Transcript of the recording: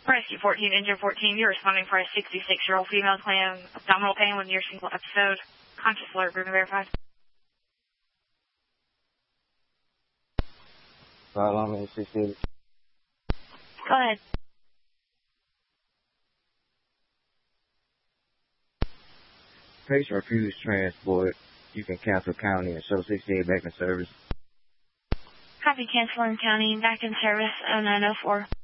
Rescue 14, Engine 14, you're responding for a 66-year-old female claiming abdominal pain with near single episode. Conscious alert, proven verified. I'm in 68. Go ahead. Patient refused transport. You can cancel county and show 68 back in service. Copy, canceling county, back in service, 0904.